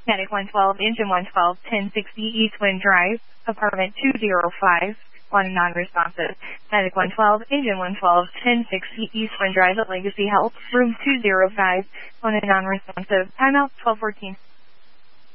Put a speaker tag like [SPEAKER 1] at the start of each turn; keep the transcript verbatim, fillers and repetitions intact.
[SPEAKER 1] Medic one twelve, engine one twelve, ten sixty East Wind Drive, apartment two oh five, one non-responsive. Medic one twelve, engine one twelve, ten sixty East Wind Drive at Legacy Health, room two oh five, one non-responsive. Timeout twelve fourteen.